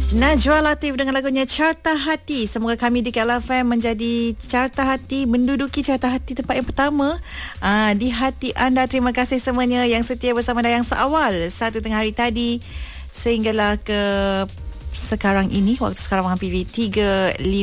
Najwa Latif dengan lagunya Carta Hati. Semoga kami di KL FM menjadi carta hati, menduduki carta hati tempat yang pertama di hati anda. Terima kasih semuanya yang setia bersama Dayang seawal 1 tengah hari tadi sehinggalah ke sekarang ini. Waktu sekarang hampir 3:50.